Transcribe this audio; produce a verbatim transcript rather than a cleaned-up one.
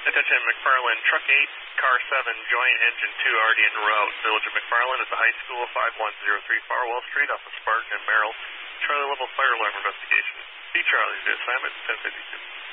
Attention McFarland, Truck eight, Car seven, joint engine two already en route. Village of McFarland at the high school, five one zero three Farwell Street off of Spartan and Merrill. Charlie level fire alarm investigation. B Charlie, the assignment, ten fifty-two.